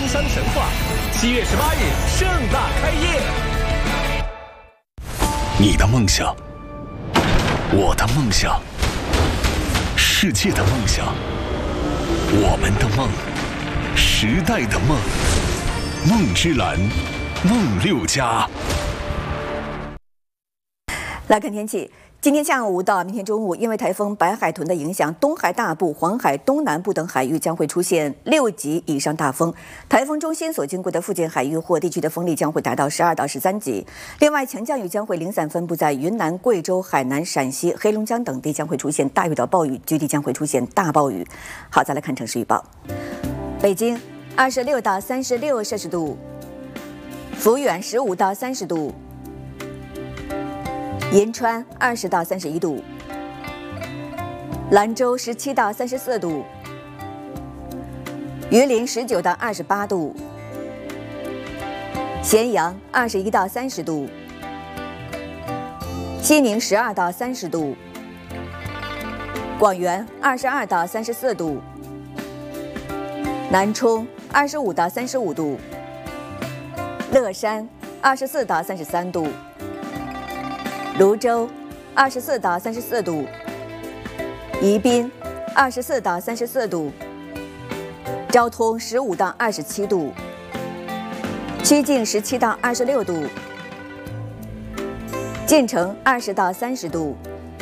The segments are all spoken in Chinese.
乡神话，7月18日盛大开业。 你的梦想，我的梦想，世界的梦想，我们的梦，时代的梦，梦之蓝，梦6家。 来看天气。今天下午到明天中午，因为台风白海豚的影响，东海大部、黄海东南部等海域将会出现6级以上大风。台风中心所经过的附近海域或地区的风力将会达到12到13级。另外，强降雨将会零散分布在云南、贵州、海南、陕西、黑龙江等地，将会出现大雨到暴雨，局地将会出现大暴雨。好，再来看城市预报：北京26到36摄氏度，抚远15到30度。银川20到31度，兰州17到34度，榆林19到28度，咸阳21到30度，西宁12到30度，广元22到34度，南充25到35度，乐山24到33度。泸州24到34度，宜宾24到34度，昭通15到27度，曲靖17到26度，晋城20到30度，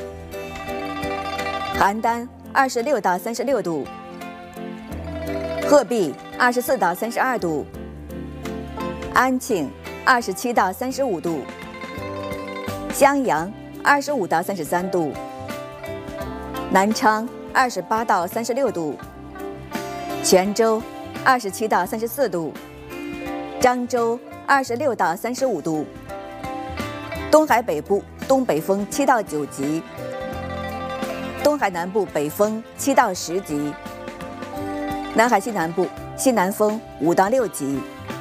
邯郸26到36度，鹤壁24到32度，安庆27到35度。襄阳25到33度，南昌28到36度，泉州27到34度，漳州26到35度。东海北部东北风7到9级，东海南部北风7到10级，南海西南部西南风5到6级。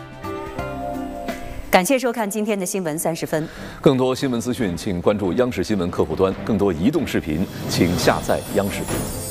感谢收看今天的新闻30分。 更多新闻资讯，请关注央视新闻客户端；更多移动视频，请下载央视。